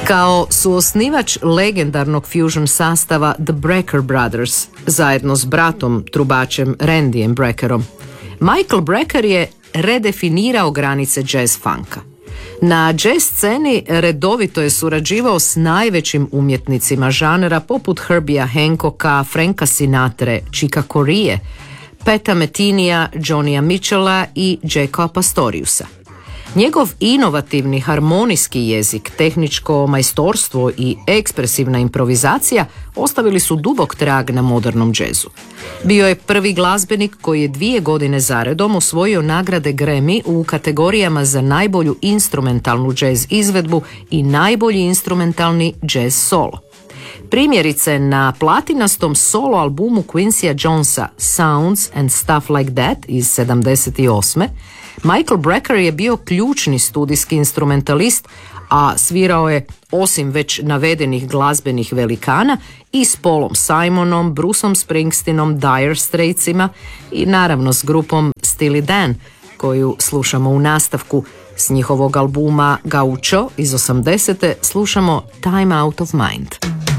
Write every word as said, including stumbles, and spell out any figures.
Kao suosnivač legendarnog fusion sastava The Brecker Brothers, zajedno s bratom trubačem Randyjem Breckerom, Michael Brecker je redefinirao granice jazz funka. Na jazz sceni redovito je surađivao s najvećim umjetnicima žanra poput Herbieja Hancocka, Franka Sinatre, Chica Corea, Peta Metinija, Johnnyja Mitchella i Jacka Pastoriusa. Njegov inovativni harmonijski jezik, tehničko majstorstvo i ekspresivna improvizacija ostavili su dubok trag na modernom džezu. Bio je prvi glazbenik koji je dvije godine zaredom osvojio nagrade Grammy u kategorijama za najbolju instrumentalnu džez izvedbu i najbolji instrumentalni džez solo. Primjerice, na platinastom solo albumu Quincyja Jonesa Sounds and Stuff Like That iz sedamdeset osme Michael Brecker je bio ključni studijski instrumentalist, a svirao je, osim već navedenih glazbenih velikana, i s Paulom Simonom, Bruceom Springsteenom, Dire Straitsima i naravno s grupom Steely Dan, koju slušamo u nastavku. S njihovog albuma Gaucho iz osamdesete slušamo Time Out of Mind.